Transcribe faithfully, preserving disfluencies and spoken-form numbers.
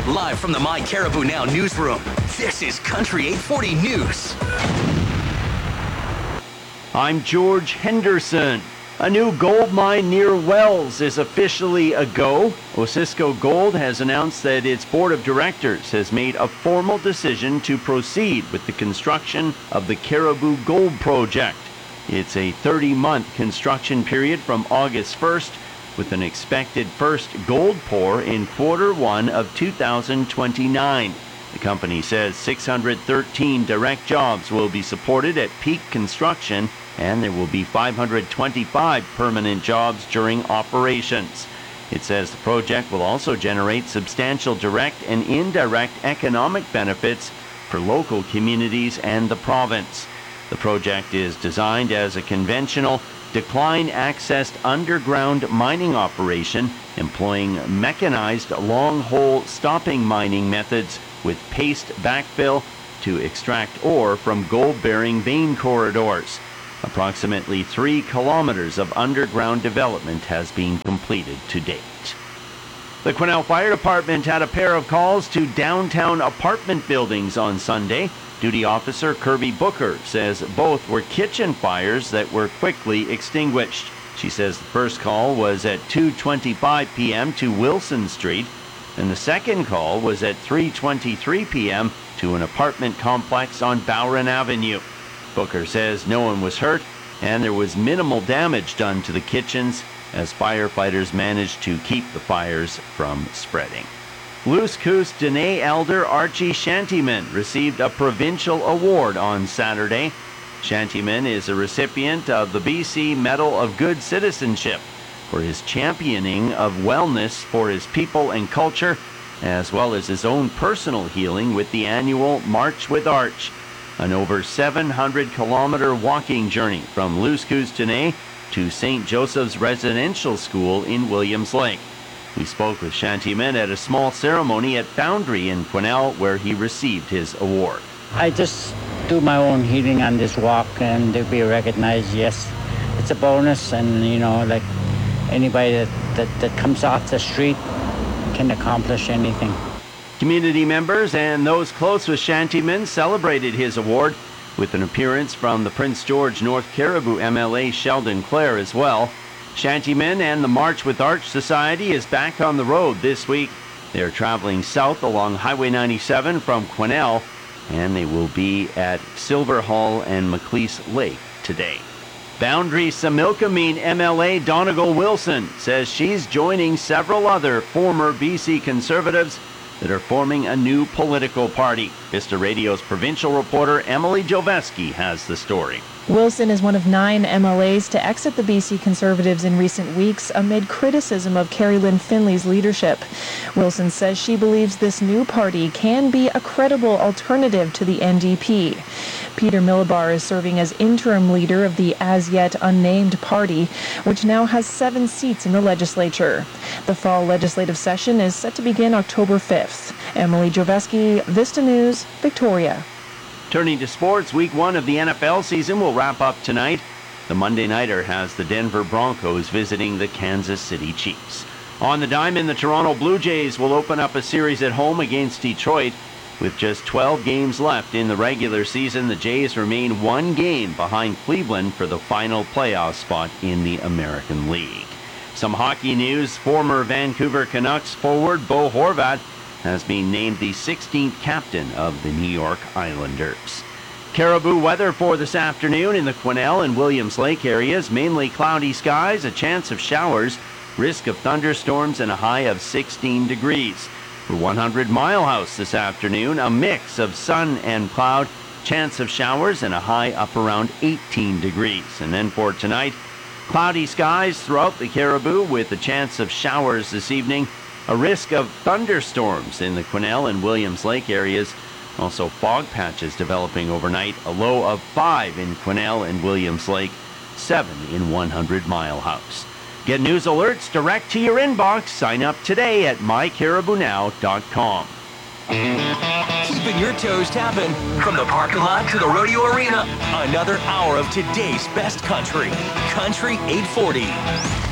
Live from the My Caribou Now newsroom, this is Country eight forty News. I'm George Henderson. A new gold mine near Wells is officially a go. Osisko Gold has announced that its board of directors has made a formal decision to proceed with the construction of the Caribou Gold Project. It's a thirty-month construction period from August first, with an expected first gold pour in quarter one of two thousand twenty-nine. The company says six hundred thirteen direct jobs will be supported at peak construction, and there will be five hundred twenty-five permanent jobs during operations. It says the project will also generate substantial direct and indirect economic benefits for local communities and the province. The project is designed as a conventional, decline-accessed underground mining operation employing mechanized long-hole stopping mining methods with paste backfill to extract ore from gold-bearing vein corridors. Approximately three kilometers of underground development has been completed to date. The Quesnel Fire Department had a pair of calls to downtown apartment buildings on Sunday. Duty Officer Kirby Booker says both were kitchen fires that were quickly extinguished. She says the first call was at two twenty-five p.m. to Wilson Street, and the second call was at three twenty-three p.m. to an apartment complex on Bowron Avenue. Booker says no one was hurt, and there was minimal damage done to the kitchens as firefighters managed to keep the fires from spreading. Luce Coos Dene Elder Archie Shantyman received a provincial award on Saturday. Shantyman is a recipient of the B C Medal of Good Citizenship for his championing of wellness for his people and culture, as well as his own personal healing with the annual March with Arch, an over seven hundred kilometer walking journey from Luce Coos Dene to Saint Joseph's Residential School in Williams Lake. We spoke with Shantyman at a small ceremony at Foundry in Quesnel, where he received his award. I just do my own healing on this walk, and to be recognized, yes, it's a bonus. And you know, like anybody that, that, that comes off the street can accomplish anything. Community members and those close with Shantyman celebrated his award with an appearance from the Prince George North Caribou M L A Sheldon Clare as well. Shantyman and the March with Arch Society is back on the road this week. They are traveling south along Highway ninety-seven from Quesnel, and they will be at Silver Hall and Macleese Lake today. Boundary Similkameen M L A Donegal Wilson says she's joining several other former B C Conservatives that are forming a new political party. Vista Radio's provincial reporter Emily Joveski has the story. Wilson is one of nine M L As to exit the B C Conservatives in recent weeks amid criticism of Carrie Lynn Finley's leadership. Wilson says she believes this new party can be a credible alternative to the N D P. Peter Millibar is serving as interim leader of the as-yet unnamed party, which now has seven seats in the legislature. The fall legislative session is set to begin October fifth. Emily Joveski, Vista News, Victoria. Turning to sports, week one of the N F L season will wrap up tonight. The Monday Nighter has the Denver Broncos visiting the Kansas City Chiefs. On the diamond, the Toronto Blue Jays will open up a series at home against Detroit. With just twelve games left in the regular season, the Jays remain one game behind Cleveland for the final playoff spot in the American League. Some hockey news: former Vancouver Canucks forward Bo Horvat has been named the sixteenth captain of the New York Islanders. Caribou weather for this afternoon in the Quesnel and Williams Lake areas. Mainly cloudy skies, a chance of showers, risk of thunderstorms, and a high of sixteen degrees. For one hundred Mile House this afternoon, a mix of sun and cloud, chance of showers, and a high up around eighteen degrees. And then for tonight, cloudy skies throughout the Caribou with a chance of showers this evening. A risk of thunderstorms in the Quesnel and Williams Lake areas. Also fog patches developing overnight. A low of five in Quesnel and Williams Lake, seven in one hundred Mile House. Get news alerts direct to your inbox. Sign up today at my caribou now dot com. Keeping your toes tapping from the parking lot to the rodeo arena. Another hour of today's best country. Country eight forty.